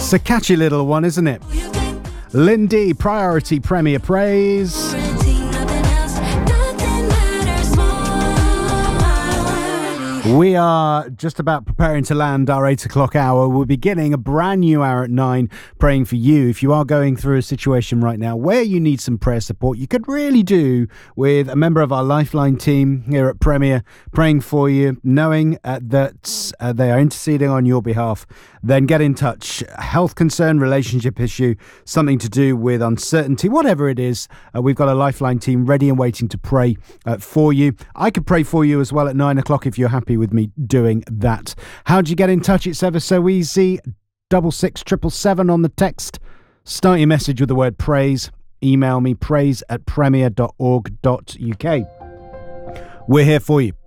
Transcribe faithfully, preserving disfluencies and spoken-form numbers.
It's a catchy little one, isn't it? Lindy, Priority Premier Praise. We are just about preparing to land our eight o'clock hour. We're beginning a brand new hour at nine, praying for you. If you are going through a situation right now where you need some prayer support, you could really do with a member of our Lifeline team here at Premier praying for you, knowing uh, that uh, they are interceding on your behalf. Then get in touch. Health concern, relationship issue, something to do with uncertainty, whatever it is, uh, we've got a Lifeline team ready and waiting to pray uh, for you. I could pray for you as well at nine o'clock if you're happy with me doing that. How do you get in touch? It's ever so easy. Double six triple seven on the text. Start your message with the word praise. Email me praise at premier dot org dot uk. We're here for you.